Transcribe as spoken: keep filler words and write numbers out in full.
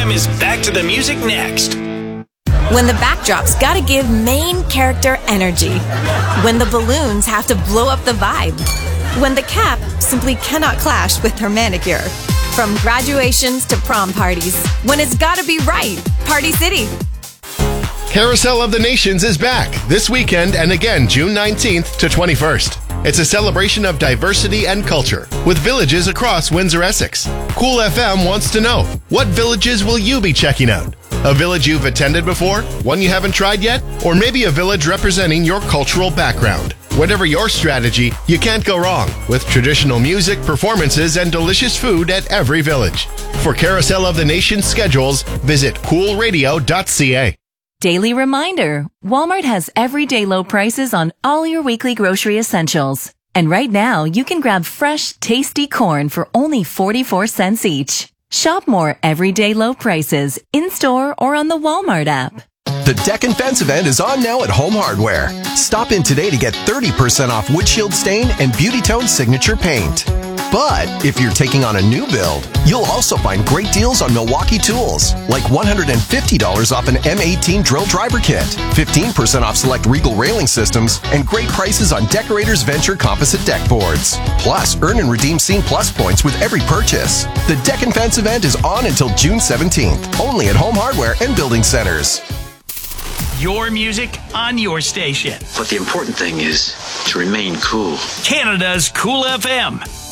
M is back to the music next. When the backdrop's gotta give main character energy. When the balloons have to blow up the vibe. When the cap simply cannot clash with her manicure. From graduations to prom parties. When it's gotta be right. Party City. Carousel of the Nations is back this weekend and again June nineteenth to twenty-first. It's a celebration of diversity and culture with villages across Windsor-Essex. Cool F M wants to know, what villages will you be checking out? A village you've attended before? One you haven't tried yet? Or maybe a village representing your cultural background? Whatever your strategy, you can't go wrong with traditional music, performances, and delicious food at every village. For Carousel of the Nations schedules, visit cool radio dot c a. Daily reminder, Walmart has everyday low prices on all your weekly grocery essentials. And right now, you can grab fresh, tasty corn for only forty-four cents each. Shop more everyday low prices in-store or on the Walmart app. The Deck and Fence event is on now at Home Hardware. Stop in today to get thirty percent off Windshield Stain and Beauty Tone Signature Paint. But if you're taking on a new build, you'll also find great deals on Milwaukee tools, like one hundred fifty dollars off an M eighteen drill driver kit, fifteen percent off select Regal railing systems, and great prices on Decorators Venture composite deck boards. Plus, earn and redeem Scene Plus points with every purchase. The Deck and Fence event is on until June seventeenth, only at Home Hardware and Building Centers. Your music on your station. But the important thing is to remain cool. Canada's Cool F M.